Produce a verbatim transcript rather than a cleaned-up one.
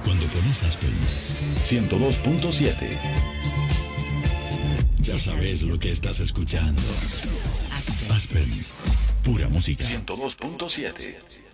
Cuando pones Aspen ciento dos punto siete. Ya sabes lo que estás escuchando. Aspen. Aspen. Pura música. ciento dos punto siete.